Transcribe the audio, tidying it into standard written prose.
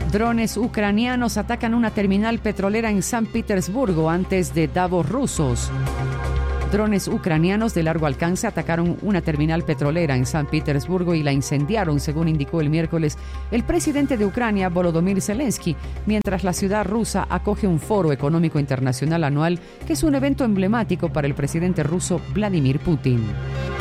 Drones ucranianos atacan una terminal petrolera en San Petersburgo antes de Davos rusos. Drones ucranianos de largo alcance atacaron una terminal petrolera en San Petersburgo y la incendiaron, según indicó el miércoles el presidente de Ucrania, Volodymyr Zelensky, mientras la ciudad rusa acoge un foro económico internacional anual que es un evento emblemático para el presidente ruso Vladimir Putin.